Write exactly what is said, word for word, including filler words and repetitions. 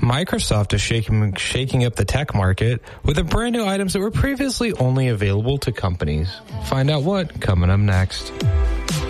Microsoft is shaking, shaking up the tech market with a brand new items that were previously only available to companies. Find out what coming up next.